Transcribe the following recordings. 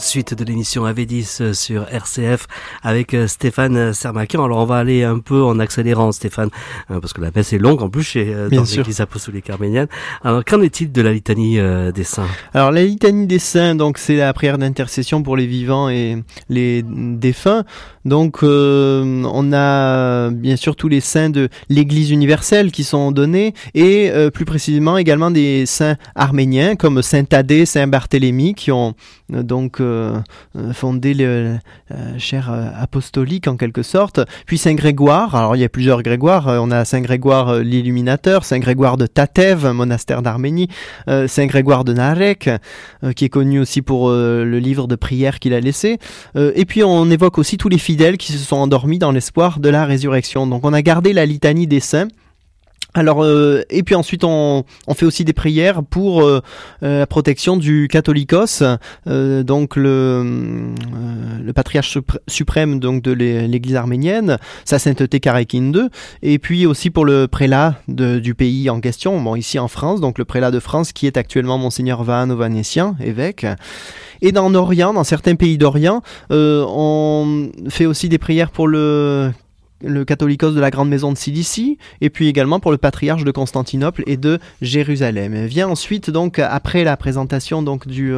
Suite de l'émission AV10 sur RCF avec Stéphane Sermakian. Alors on va aller un peu en accélérant, Stéphane, parce que la messe est longue en plus dans l'église apostolique arménienne. Alors qu'en est-il de la litanie des saints? Alors la litanie des saints, donc c'est la prière d'intercession pour les vivants et les défunts. Donc on a bien sûr tous les saints de l'Église universelle qui sont donnés et plus précisément également des saints arméniens comme Saint Thaddée, Saint Barthélemy qui ont donc fondé le chaire apostolique en quelque sorte. Puis Saint Grégoire, alors il y a plusieurs Grégoires, on a Saint Grégoire l'Illuminateur, Saint Grégoire de Tatev, monastère d'Arménie, Saint Grégoire de Narek, qui est connu aussi pour le livre de prière qu'il a laissé. Et puis on évoque aussi tous les fidèles qui se sont endormis dans l'espoir de la résurrection. Donc on a gardé la litanie des saints. Alors et puis ensuite on fait aussi des prières pour la protection du Catholicos, donc le patriarche suprême donc de l'Église arménienne, sa sainteté Karakin II, et puis aussi pour le prélat du pays en question, bon ici en France, donc le prélat de France qui est actuellement monseigneur Vahano Vanessian, évêque. Et dans certains pays d'Orient, on fait aussi des prières pour le Catholicos de la Grande Maison de Cilicie, et puis également pour le patriarche de Constantinople et de Jérusalem. Vient ensuite, donc, après la présentation donc, du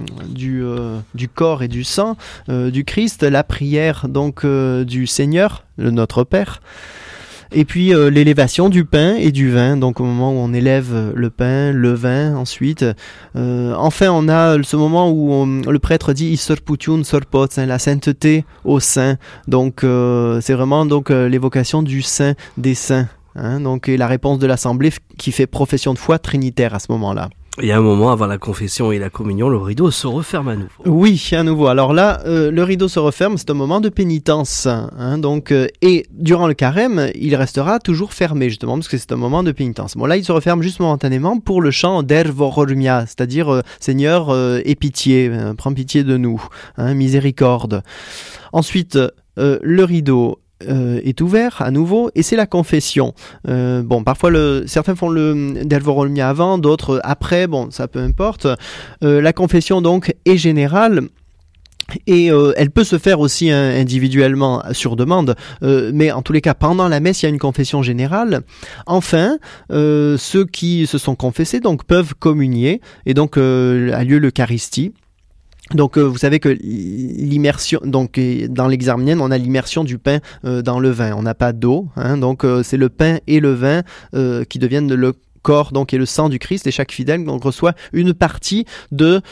corps et du sang du Christ, la prière donc, du Seigneur, le Notre Père, et puis l'élévation du pain et du vin, donc au moment où on élève le pain, le vin ensuite. Enfin, on a ce moment où le prêtre dit « Isorputiun sorpots », la sainteté au saint. Donc c'est vraiment donc l'évocation du saint des saints. Donc, et la réponse de l'Assemblée qui fait profession de foi trinitaire à ce moment-là. Il y a un moment avant la confession et la communion, le rideau se referme à nouveau. Oui, à nouveau. Alors là, le rideau se referme, c'est un moment de pénitence. Donc, et durant le carême, il restera toujours fermé, justement, parce que c'est un moment de pénitence. Bon, là, il se referme juste momentanément pour le chant d'Ervorormia, c'est-à-dire Seigneur, aie pitié, prends pitié de nous, miséricorde. Ensuite, le rideau est ouvert à nouveau et c'est la confession. Parfois certains font le Delvorolmia avant, d'autres après, ça peu importe. La confession donc est générale. Et elle peut se faire aussi individuellement sur demande, mais en tous les cas pendant la messe il y a une confession générale. Enfin, ceux qui se sont confessés donc peuvent communier et donc a lieu l'Eucharistie. Donc vous savez que l'immersion, donc dans l'Église arménienne, on a l'immersion du pain dans le vin. On n'a pas d'eau, donc c'est le pain et le vin qui deviennent le corps donc et le sang du Christ, et chaque fidèle donc reçoit une partie de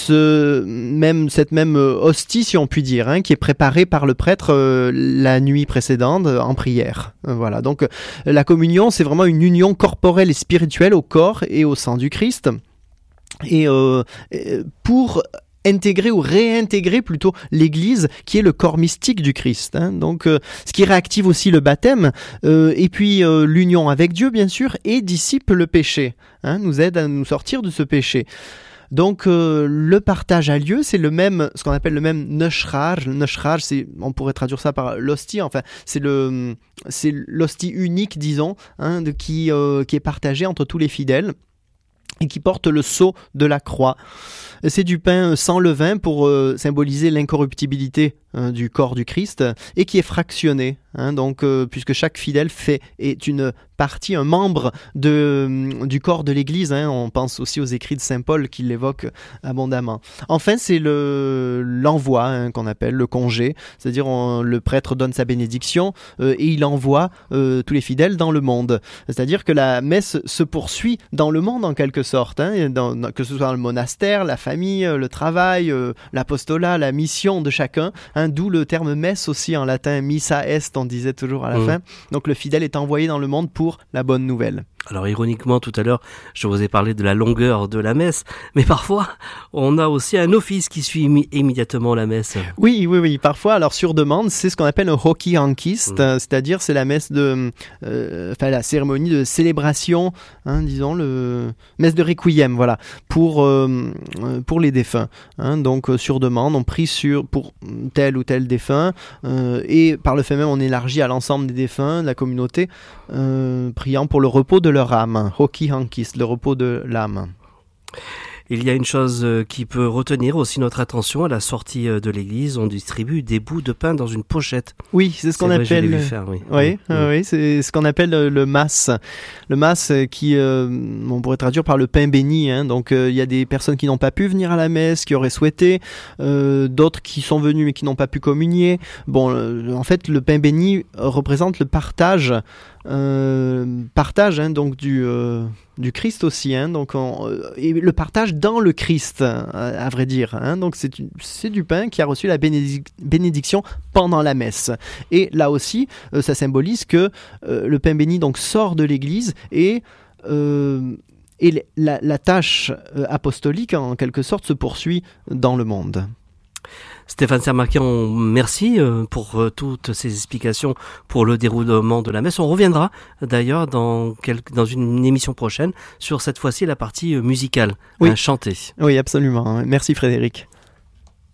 cette même hostie, si on peut dire, qui est préparée par le prêtre la nuit précédente en prière. Voilà. Donc la communion, c'est vraiment une union corporelle et spirituelle au corps et au sang du Christ. Et pour intégrer ou réintégrer plutôt l'Église qui est le corps mystique du Christ. Donc, ce qui réactive aussi le baptême et puis l'union avec Dieu bien sûr et dissipe le péché, nous aide à nous sortir de ce péché. Donc le partage a lieu, c'est ce qu'on appelle le même Neuschraj. Le Neuschraj, on pourrait traduire ça par l'hostie, enfin c'est l'hostie unique, disons, qui est partagée entre tous les fidèles et qui porte le sceau de la croix. C'est du pain sans levain pour symboliser l'incorruptibilité du corps du Christ et qui est fractionné. Donc, puisque chaque fidèle est une partie, un membre du corps de l'Église. On pense aussi aux écrits de Saint Paul qui l'évoquent abondamment. Enfin, c'est l'envoi qu'on appelle le congé, c'est-à-dire le prêtre donne sa bénédiction et il envoie tous les fidèles dans le monde. C'est-à-dire que la messe se poursuit dans le monde en quelque sorte, que ce soit dans le monastère, la famille, le travail, l'apostolat, la mission de chacun, d'où le terme messe aussi en latin, missa est, on disait toujours à la fin. Donc le fidèle est envoyé dans le monde pour la bonne nouvelle. Alors ironiquement, tout à l'heure, je vous ai parlé de la longueur de la messe, mais parfois, on a aussi un office qui suit immédiatement la messe. Oui, parfois, alors sur demande, c'est ce qu'on appelle un hoki hankist, c'est-à-dire c'est la messe la cérémonie de célébration, disons, messe de requiem, voilà, pour les défunts. Donc sur demande, on prie pour tel ou tel défunt, et par le fait même, on élargit à l'ensemble des défunts, de la communauté, priant pour le repos de leur âme, hoki hankist, le repos de l'âme. Il y a une chose qui peut retenir aussi notre attention à la sortie de l'église. On distribue des bouts de pain dans une pochette. Oui, c'est ce qu'on appelle. Oui, c'est ce qu'on appelle le mas. Le mas qui, on pourrait traduire par le pain béni. Hein. Donc, il y a des personnes qui n'ont pas pu venir à la messe, qui auraient souhaité, d'autres qui sont venus mais qui n'ont pas pu communier. Bon, en fait, le pain béni représente le partage. Partage donc du Christ aussi, hein, donc et le partage dans le Christ, à vrai dire, hein, donc c'est du pain qui a reçu la bénédiction pendant la messe, et là aussi ça symbolise que le pain béni donc sort de l'église et la tâche apostolique en quelque sorte se poursuit dans le monde. Stéphane Sermakian, merci pour toutes ces explications pour le déroulement de la messe. On reviendra d'ailleurs dans une émission prochaine sur cette fois-ci la partie musicale, oui. Chantée. Oui, absolument. Merci Frédéric.